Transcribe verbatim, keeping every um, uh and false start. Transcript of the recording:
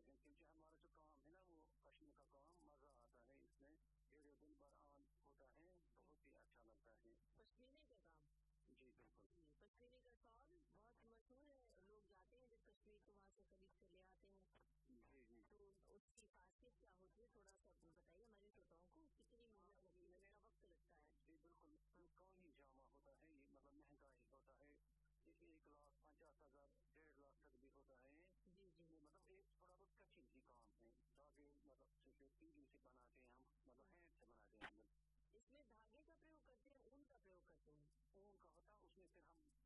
लेकिन क्योंकि हमारा जो काम है ना वो कश्मीर का काम मजा आता है इसमें, जो दिन भर आन होता है बहुत ही अच्छा लगता है। पश्मीने का काम? जी बिल्कुल। पश्मीने का शॉल बहुत मशहूर है, लोग जाते हैं जब कश्मीर तो वहाँ से खरीद कर ले आते हैं। जी जी। तो उसकी खासियत क्या होती है, थोड़ा सा बताइए हमारे श्रोताओं को, कितनी मेहनत लगती है, कितना वक्त लगता है? जी बिल्कुल, काम ही जामा होता है, ये मतलब महंगा ही होता है, एक लाख पचास हजार डेढ़ लाख तक भी होता है। जी जी। मतलब एक थोड़ा बहुत कठिन ही काम है, धागे मतलब तीली से बनाते हैं हम, मतलब हैंड से बनाते हैं हम। इसमें धागे का प्रयोग करते हैं, ऊन का प्रयोग करते हैं? ऊन का होता है, उसमें फिर हम